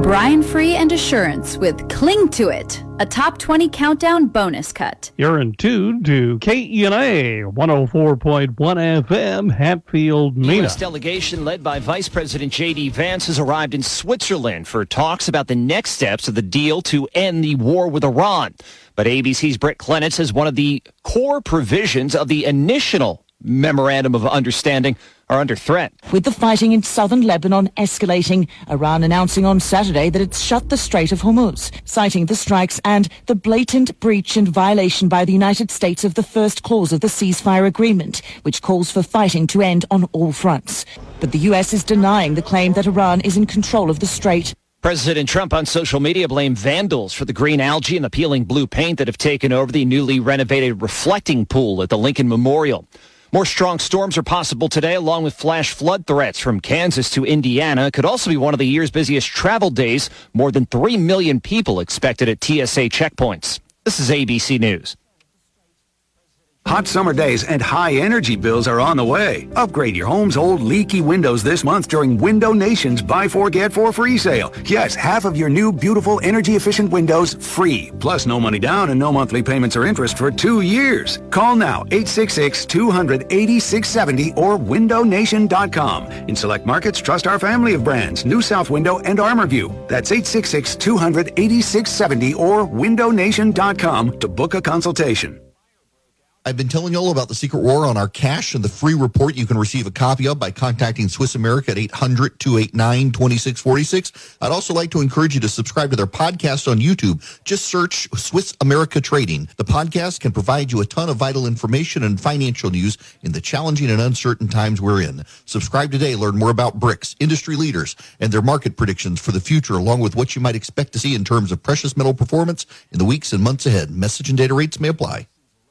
Brian Free and Assurance with Cling to It, a top 20 countdown bonus cut. You're in tune to KENA 104.1 FM, Hatfield, Mena. U.S. delegation led by Vice President J.D. Vance has arrived in Switzerland for talks about the next steps of the deal to end the war with Iran. But ABC's Britt Clenitz says one of the core provisions of the initial memorandum of understanding are under threat. With the fighting in southern Lebanon escalating, Iran announcing on Saturday that it's shut the Strait of Hormuz, citing the strikes and the blatant breach and violation by the United States of the first clause of the ceasefire agreement, which calls for fighting to end on all fronts. But the U.S. is denying the claim that Iran is in control of the strait. President Trump on social media blamed vandals for the green algae and the peeling blue paint that have taken over the newly renovated reflecting pool at the Lincoln Memorial. More strong storms are possible today, along with flash flood threats from Kansas to Indiana. It could also be one of the year's busiest travel days. More than 3 million people expected at TSA checkpoints. This is ABC News. Hot summer days and high energy bills are on the way. Upgrade your home's old leaky windows this month during Window Nation's Buy 4 Get 4 free sale. Yes, half of your new beautiful energy efficient windows free. Plus no money down and no monthly payments or interest for 2 years. Call now 866-200-8670 or windownation.com. In select markets, trust our family of brands, New South Window and ArmorView. That's 866-200-8670 or windownation.com to book a consultation. I've been telling you all about the secret war on our cash and the free report you can receive a copy of by contacting Swiss America at 800-289-2646. I'd also like to encourage you to subscribe to their podcast on YouTube. Just search Swiss America Trading. The podcast can provide you a ton of vital information and financial news in the challenging and uncertain times we're in. Subscribe today. Learn more about BRICS, industry leaders, and their market predictions for the future, along with what you might expect to see in terms of precious metal performance in the weeks and months ahead. Message and data rates may apply.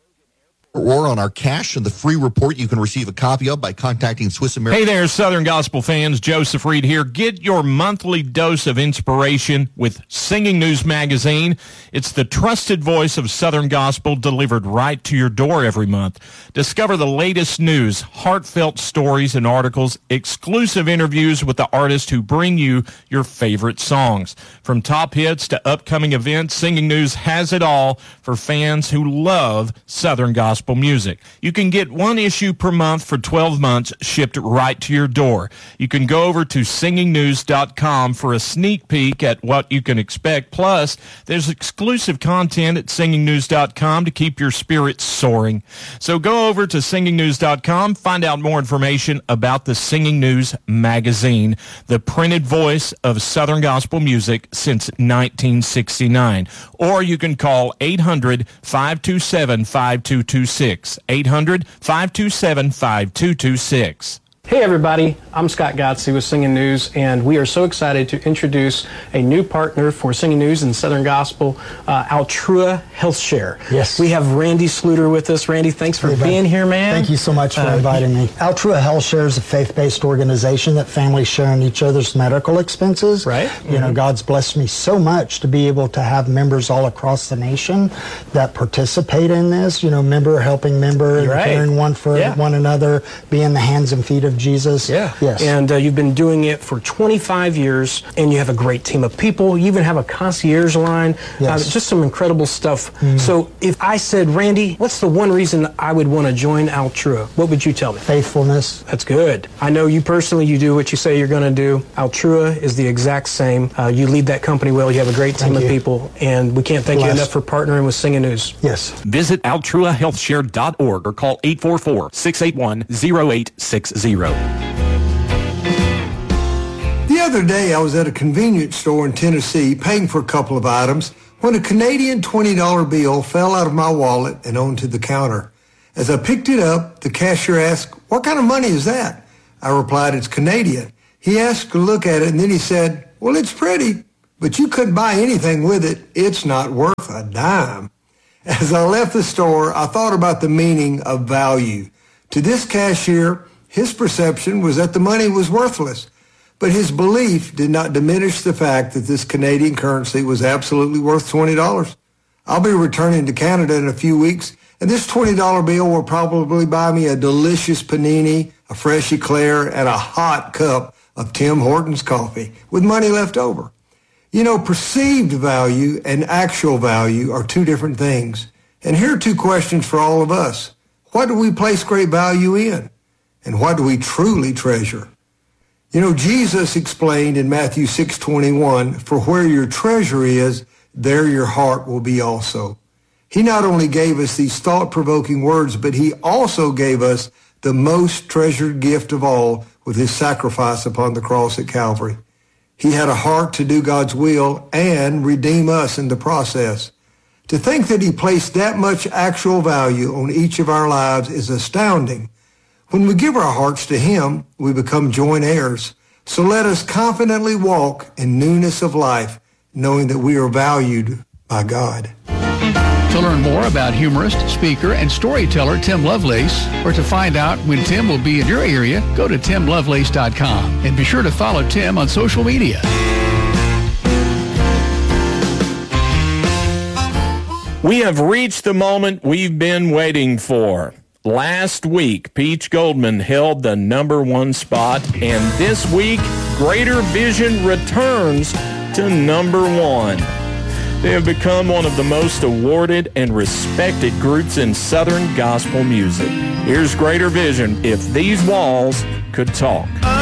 Or on our cash and the free report you can receive a copy of by contacting Swiss America. Hey there, Southern Gospel fans. Joseph Reed here. Get your monthly dose of inspiration with Singing News Magazine. It's the trusted voice of Southern Gospel delivered right to your door every month. Discover the latest news, heartfelt stories and articles, exclusive interviews with the artists who bring you your favorite songs. From top hits to upcoming events, Singing News has it all for fans who love Southern Gospel music. You can get one issue per month for 12 months shipped right to your door. You can go over to singingnews.com for a sneak peek at what you can expect. Plus, there's exclusive content at singingnews.com to keep your spirits soaring. So go over to singingnews.com, find out more information about the Singing News Magazine, the printed voice of Southern Gospel music since 1969. Or you can call 800-527-5226. 800-527-5226. Hey everybody, I'm Scott Gotze with Singing News, and we are so excited to introduce a new partner for Singing News and Southern Gospel, Altrua Health Share. Yes. We have Randy Sluter with us. Randy, thanks for being here, man. Thank you so much for inviting me. Altrua Health Share is a faith-based organization that families share in each other's medical expenses. Right. You know, God's blessed me so much to be able to have members all across the nation that participate in this, you know, member helping member and caring one for one another, being the hands and feet of Jesus. Yeah. Yes. And you've been doing it for 25 years, and you have a great team of people. You even have a concierge line. Yes. Just some incredible stuff. So if I said, Randy, what's the one reason I would want to join Altrua? What would you tell me? Faithfulness. That's good. I know you personally, you do what you say you're going to do. Altrua is the exact same. You lead that company well. You have a great team of people, and we can't thank you enough for partnering with Singing News. Yes. Visit altruahealthshare.org or call 844-681-0860. The other day, I was at a convenience store in Tennessee paying for a couple of items when a Canadian $20 bill fell out of my wallet and onto the counter. As I picked it up, the cashier asked, "What kind of money is that?" I replied, "It's Canadian." He asked to look at it, and then he said, "Well, it's pretty, but you couldn't buy anything with it. It's not worth a dime." As I left the store, I thought about the meaning of value. To this cashier, his perception was that the money was worthless, but his belief did not diminish the fact that this Canadian currency was absolutely worth $20. I'll be returning to Canada in a few weeks, and this $20 bill will probably buy me a delicious panini, a fresh eclair, and a hot cup of Tim Hortons coffee with money left over. You know, perceived value and actual value are two different things. And here are two questions for all of us. What do we place great value in? And what do we truly treasure? You know, Jesus explained in Matthew 6:21, for where your treasure is, there your heart will be also. He not only gave us these thought-provoking words, but he also gave us the most treasured gift of all with his sacrifice upon the cross at Calvary. He had a heart to do God's will and redeem us in the process. To think that he placed that much actual value on each of our lives is astounding. When we give our hearts to him, we become joint heirs. So let us confidently walk in newness of life, knowing that we are valued by God. To learn more about humorist, speaker, and storyteller Tim Lovelace, or to find out when Tim will be in your area, go to timlovelace.com. And be sure to follow Tim on social media. We have reached the moment we've been waiting for. Last week, Peach Goldman held the #1 spot, and this week, Greater Vision returns to #1. They have become one of the most awarded and respected groups in Southern gospel music. Here's Greater Vision, If These Walls Could Talk.